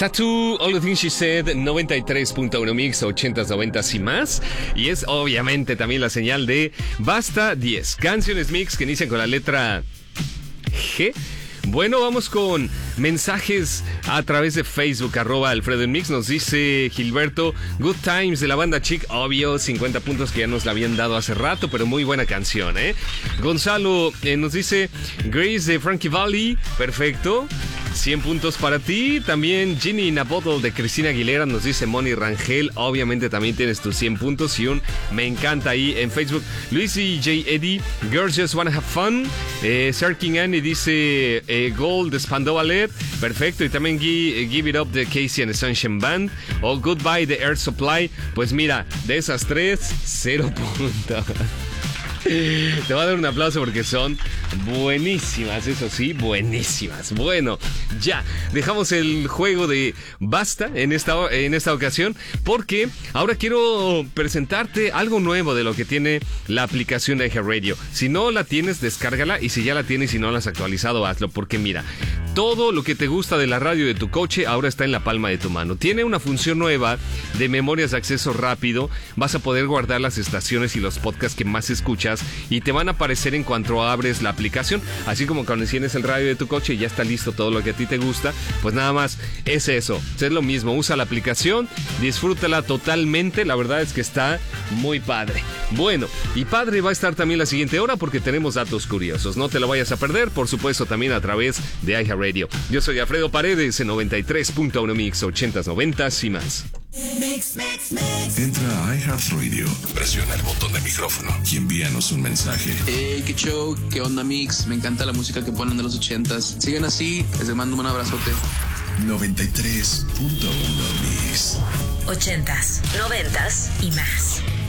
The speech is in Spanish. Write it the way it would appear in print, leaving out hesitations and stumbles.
Tattoo, All the Things She Said, 93.1 Mix, 80s, 90s y más. Y es obviamente también la señal de Basta 10 canciones mix que inician con la letra G. Bueno, vamos con mensajes a través de Facebook, @AlfredoEnMix. Nos dice Gilberto, Good Times de la banda Chic, obvio, 50 puntos que ya nos la habían dado hace rato, pero muy buena canción, ¿eh? Gonzalo nos dice Grace de Frankie Valli, perfecto. 100 puntos para ti. También Ginny in a Bottle de Cristina Aguilera nos dice Moni Rangel. Obviamente también tienes tus 100 puntos y un me encanta ahí en Facebook. Luis y J. Eddie, Girls Just Wanna Have Fun. Sarking Annie dice Gold de Spandau Ballet. Perfecto. Y también Give It Up de Casey and the Sunshine Band. O Goodbye de Air Supply. Pues mira, de esas tres, 0 puntos. Te voy a dar un aplauso porque son buenísimas, eso sí, buenísimas. Bueno, ya, dejamos el juego de Basta en esta ocasión, porque ahora quiero presentarte algo nuevo de lo que tiene la aplicación de iHeartRadio. Si no la tienes, descárgala, y si ya la tienes y no la has actualizado, hazlo, porque mira, todo lo que te gusta de la radio de tu coche ahora está en la palma de tu mano. Tiene una función nueva de memorias de acceso rápido. Vas a poder guardar las estaciones y los podcasts que más escuchas y te van a aparecer en cuanto abres la aplicación. Así como cuando enciendes el radio de tu coche y ya está listo todo lo que a ti te gusta, pues nada más es eso. Es lo mismo, usa la aplicación, disfrútala totalmente. La verdad es que está muy padre. Bueno, y padre va a estar también la siguiente hora porque tenemos datos curiosos. No te lo vayas a perder, por supuesto, también a través de iHeartRadio. Yo soy Alfredo Paredes en 93.1 Mix, 80s, 90s y más. Mix. Entra a iHeartRadio, presiona el botón de micrófono y envíanos un mensaje. Hey, qué show, qué onda Mix, me encanta la música que ponen de los 80s. Sigan así, les mando un abrazote. 93.1 Mix. 80s, 90s y más.